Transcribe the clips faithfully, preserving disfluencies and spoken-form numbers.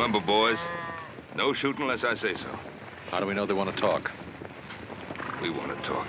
Remember, boys, no shooting unless I say so. How do we know they want to talk? We want to talk.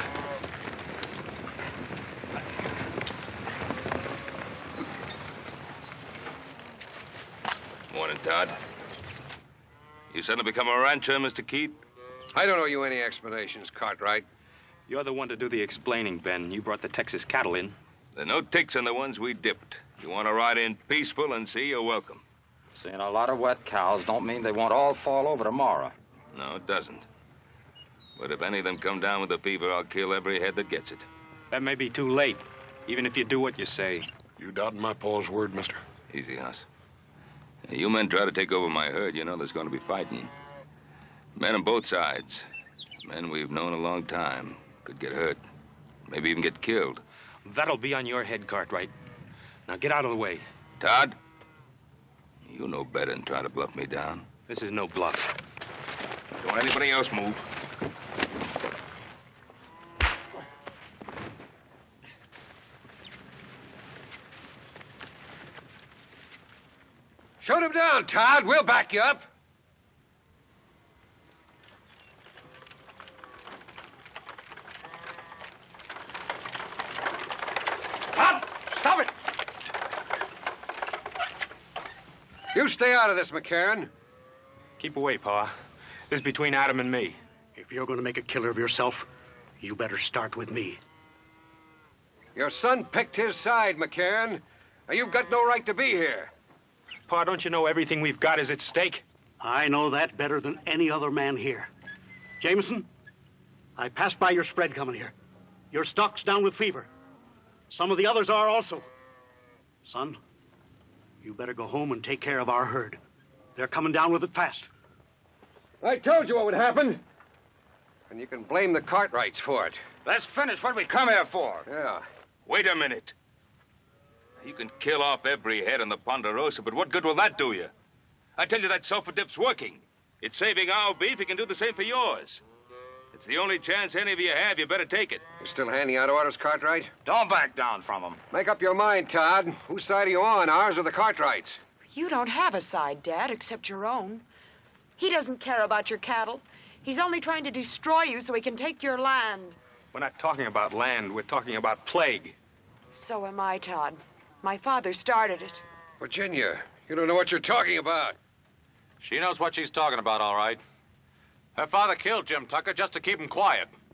Morning, Todd. You suddenly become a rancher, Mister Keith? I don't owe you any explanations, Cartwright. You're the one to do the explaining, Ben. You brought the Texas cattle in. There are no ticks on the ones we dipped. You want to ride in peaceful and see, you're welcome. Seeing a lot of wet cows don't mean they won't all fall over tomorrow. No, it doesn't. But if any of them come down with the fever, I'll kill every head that gets it. That may be too late, even if you do what you say. You doubting my Paul's word, mister? Easy, Hoss. You men try to take over my herd, you know there's going to be fighting. Men on both sides. Men we've known a long time. Could get hurt. Maybe even get killed. That'll be on your head, Cartwright. Now get out of the way. Todd, you know better than try to bluff me down. This is no bluff. Don't anybody else move. Shoot him down, Todd. We'll back you up. Todd, stop it. You stay out of this, McCarran. Keep away, Pa. This is between Adam and me. If you're going to make a killer of yourself, you better start with me. Your son picked his side, McCarran. Now, you've got no right to be here. Pa, don't you know everything we've got is at stake? I know that better than any other man here. Jameson, I passed by your spread coming here. Your stock's down with fever. Some of the others are also. Son, you better go home and take care of our herd. They're coming down with it fast. I told you what would happen. And you can blame the Cartwrights for it. Let's finish what we come here for. Yeah. Wait a minute. You can kill off every head on the Ponderosa, but what good will that do you? I tell you that sulfur dip's working. It's saving our beef. It can do the same for yours. It's the only chance any of you have. You better take it. You still handing out orders, Cartwright? Don't back down from them. Make up your mind, Todd. Whose side are you on, ours or the Cartwrights? You don't have a side, Dad, except your own. He doesn't care about your cattle. He's only trying to destroy you so he can take your land. We're not talking about land. We're talking about plague. So am I, Todd. My father started it. Virginia, you don't know what you're talking about. She knows what she's talking about, all right. Her father killed Jim Tucker just to keep him quiet.